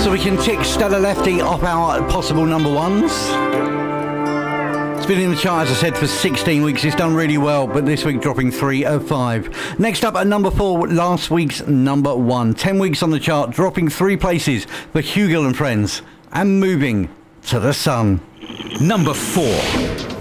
so we can tick Stella Lefty off our possible number ones. It's been in the chart, as I said, for 16 weeks. It's done really well, but this week dropping 3 of 5. Next up at number 4, last week's number 1. 10 weeks on the chart, dropping 3 places for Hugill and Friends, and Moving to the Sun. Number 4.